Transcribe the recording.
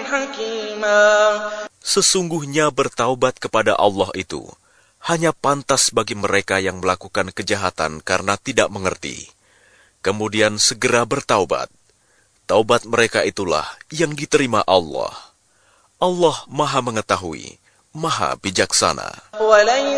حكيما. Sesungguhnya bertaubat kepada Allah itu hanya pantas bagi mereka yang melakukan kejahatan karena tidak mengerti. Kemudian segera bertaubat. Taubat mereka itulah yang diterima Allah. Allah Maha Mengetahui, Maha Bijaksana.